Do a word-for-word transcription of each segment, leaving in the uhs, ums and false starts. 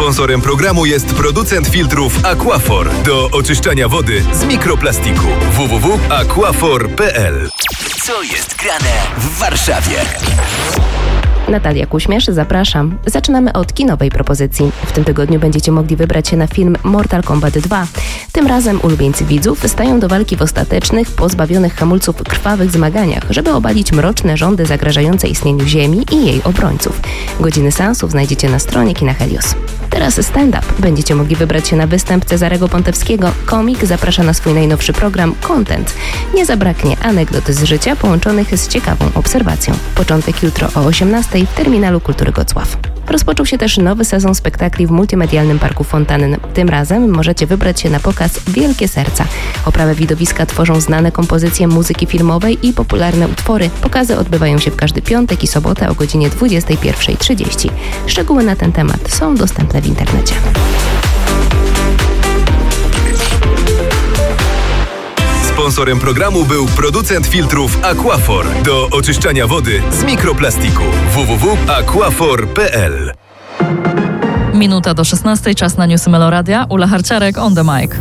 Sponsorem programu jest producent filtrów Aquaphor do oczyszczania wody z mikroplastiku. w w w kropka aquaphor kropka p l. Co jest grane w Warszawie? Natalia Kuśmierz, zapraszam. Zaczynamy od kinowej propozycji. W tym tygodniu będziecie mogli wybrać się na film Mortal Kombat dwa. Tym razem ulubieńcy widzów stają do walki w ostatecznych, pozbawionych hamulców krwawych zmaganiach, żeby obalić mroczne rządy zagrażające istnieniu Ziemi i jej obrońców. Godziny seansów znajdziecie na stronie Kina Helios. Teraz stand-up. Będziecie mogli wybrać się na występ Cezarego Pontewskiego. Komik zaprasza na swój najnowszy program Content. Nie zabraknie anegdot z życia połączonych z ciekawą obserwacją. Początek jutro o osiemnastej w Terminalu Kultury Gocław. Rozpoczął się też nowy sezon spektakli w multimedialnym Parku Fontanny. Tym razem możecie wybrać się na pokaz Wielkie Serca. Oprawę widowiska tworzą znane kompozycje muzyki filmowej i popularne utwory. Pokazy odbywają się w każdy piątek i sobotę o godzinie dwudziestej pierwszej trzydzieści. Szczegóły na ten temat są dostępne w internecie. Sponsorem programu był producent filtrów Aquaphor do oczyszczania wody z mikroplastiku. w w w kropka aquaphor kropka p l. Minuta do szesnastej, czas na newsy Meloradia. Ula Harciarek on the mic.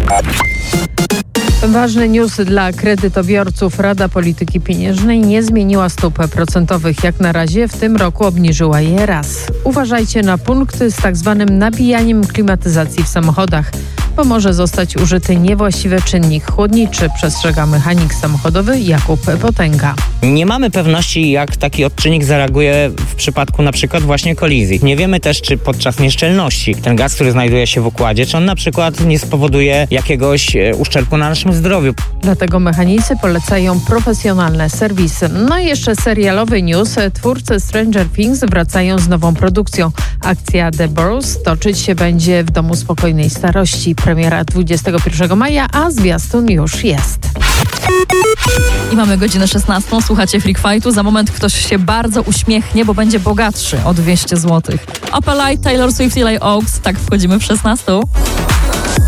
Ważny news dla kredytobiorców. Rada Polityki Pieniężnej nie zmieniła stóp procentowych jak na razie. W tym roku obniżyła je raz. Uważajcie na punkty z tak zwanym nabijaniem klimatyzacji w samochodach, bo może zostać użyty niewłaściwy czynnik chłodniczy, przestrzega mechanik samochodowy Jakub Potęga. Nie mamy pewności, jak taki odczynnik zareaguje w przypadku na przykład właśnie kolizji. Nie wiemy też, czy podczas nieszczelności ten gaz, który znajduje się w układzie, czy on na przykład nie spowoduje jakiegoś uszczerbku na naszym zdrowiu. Dlatego mechanicy polecają profesjonalne serwisy. No i jeszcze serialowy news. Twórcy Stranger Things wracają z nową produkcją. Akcja The Boys toczyć się będzie w Domu Spokojnej Starości. Premiera dwudziestego pierwszego maja, a zwiastun już jest. I mamy godzinę szesnastą. Słuchacie Freak Fightu. Za moment ktoś się bardzo uśmiechnie, bo będzie bogatszy o dwieście złotych. Opelite, Taylor Swift i Lay Oaks. Tak wchodzimy w szesnastą.